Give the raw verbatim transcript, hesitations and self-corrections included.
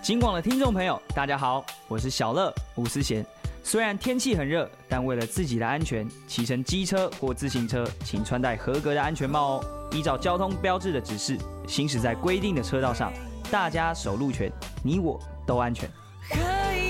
金广的听众朋友，大家好，我是小乐吴思贤。虽然天气很热，但为了自己的安全，骑乘机车或自行车，请穿戴合格的安全帽哦。依照交通标志的指示，行驶在规定的车道上，大家守路权，你我都安全。